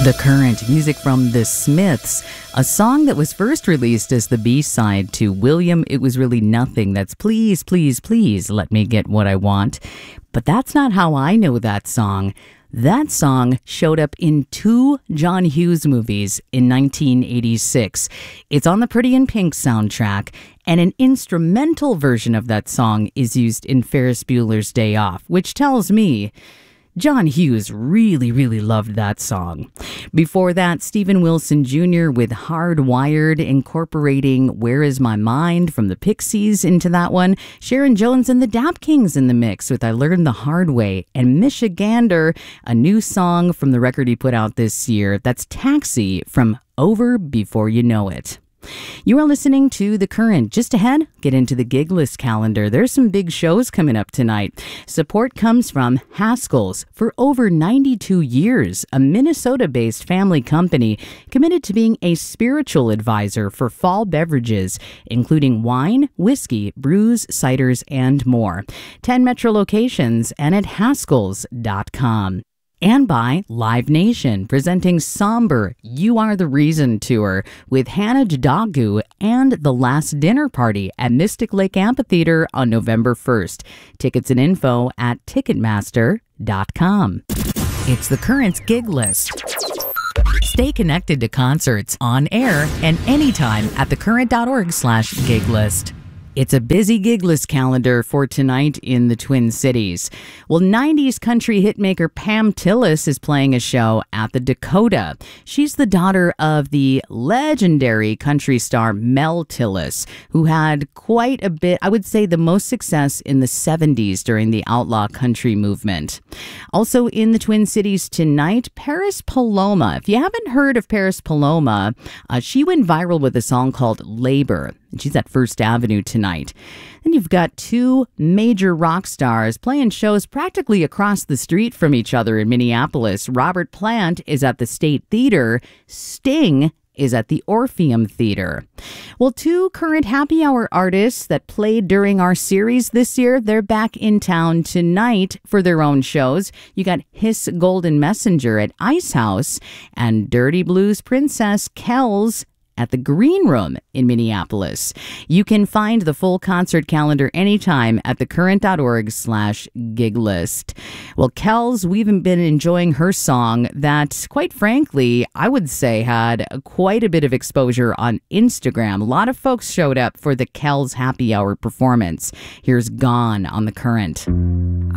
The Current, music from The Smiths, a song that was first released as the B-side to William, It Was Really Nothing. That's Please, Please, Please Let Me Get What I Want. But that's not how I know that song. That song showed up in two John Hughes movies in 1986. It's on the Pretty in Pink soundtrack, and an instrumental version of that song is used in Ferris Bueller's Day Off, which tells me John Hughes really loved that song. Before that, Stephen Wilson Jr. with Hardwired, incorporating Where Is My Mind from the Pixies into that one. Sharon Jones and the Dap Kings in the mix with I Learned the Hard Way. And Michigander, a new song from the record he put out this year. That's Taxi from Over Before You Know It. You are listening to The Current. Just ahead, get into the gig list calendar. There's some big shows coming up tonight. Support comes from Haskell's. For over 92 years, a Minnesota-based family company committed to being a spiritual advisor for fall beverages, including wine, whiskey, brews, ciders, and more. 10 metro locations and at haskells.com. And by Live Nation, presenting Somber You Are the Reason tour with Hannah Jadagu and The Last Dinner Party at Mystic Lake Amphitheater on November 1st. Tickets and info at Ticketmaster.com. It's The Current's gig list. Stay connected to concerts on air and anytime at thecurrent.org/gig list. It's a busy gig list calendar for tonight in the Twin Cities. Well, 90s country hitmaker Pam Tillis is playing a show at the Dakota. She's the daughter of the legendary country star Mel Tillis, who had quite a bit, I would say the most success in the 70s during the outlaw country movement. Also in the Twin Cities tonight, Paris Paloma. If you haven't heard of Paris Paloma, she went viral with a song called Labor. She's at First Avenue tonight. Then you've got two major rock stars playing shows practically across the street from each other in Minneapolis. Robert Plant is at the State Theater. Sting is at the Orpheum Theater. Well, two current happy hour artists that played during our series this year, they're back in town tonight for their own shows. You got Hiss Golden Messenger at Ice House and Dirty Blues Princess Kells at the Green Room in Minneapolis. You can find the full concert calendar anytime at thecurrent.org/gig list. Well, Kells, we've been enjoying her song that, quite frankly, I would say had quite a bit of exposure on Instagram. A lot of folks showed up for the Kells Happy Hour performance. Here's Gone on The Current.